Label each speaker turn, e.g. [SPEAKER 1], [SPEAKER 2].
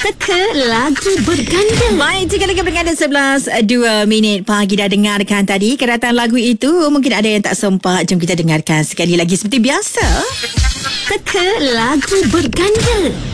[SPEAKER 1] Teka lagu berganda.
[SPEAKER 2] Baik, 3 lagi berganda 11:02 pagi. Dah dengarkan tadi kedatangan lagu itu. Mungkin ada yang tak sempat. Jom kita dengarkan sekali lagi seperti biasa.
[SPEAKER 1] Teka lagu berganda.